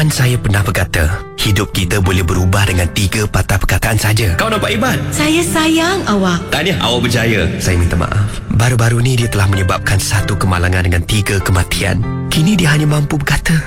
Kawan saya pernah berkata, hidup kita boleh berubah dengan 3 patah perkataan saja. Kau nampak hebat. Saya sayang awak. Tahniah, awak berjaya. Saya minta maaf. Baru-baru ni dia telah menyebabkan 1 kemalangan dengan 3 kematian. Kini dia hanya mampu berkata,